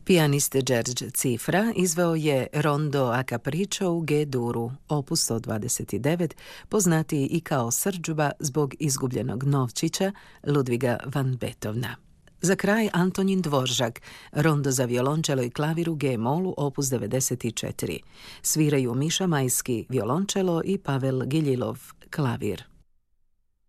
Pijanist Đerđ Cifra izveo je Rondo a Capriccio u G-duru, opus 129, poznatiji i kao srdžba zbog izgubljenog novčića Ludviga van Beethovena. Za kraj Antonin Dvoržak, Rondo za violončelo i klavir u G-molu, opus 94. Sviraju Miša Majski, violončelo i Pavel Giljilov, klavir.